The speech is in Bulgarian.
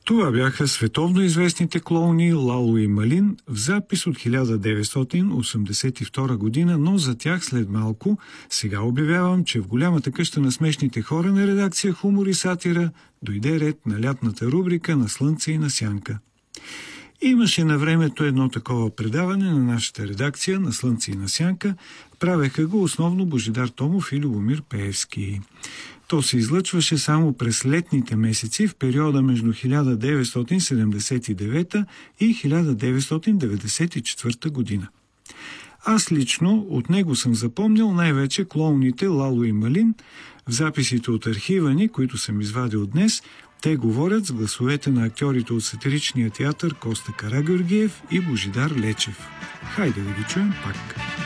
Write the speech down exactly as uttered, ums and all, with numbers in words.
Това бяха световно известните клоуни Лало и Малин в запис от хиляда деветстотин осемдесет и втора година, но за тях след малко. Сега обявявам, че в голямата къща на смешните хора на редакция Хумор и сатира дойде ред на лятната рубрика на Слънце и на сянка. Имаше на времето едно такова предаване на нашата редакция на Слънце и на сянка. Правеха го основно Божидар Томов и Любомир Пеевски. То се излъчваше само през летните месеци в периода между хиляда деветстотин седемдесет и девета и хиляда деветстотин деветдесет и четвърта година. Аз лично от него съм запомнил най-вече клоуните Лало и Малин. В записите от архива ни, които съм извадил днес, те говорят с гласовете на актьорите от сатиричния театър Коста Карагеоргиев и Божидар Лечев. Хайде да ги чуем пак.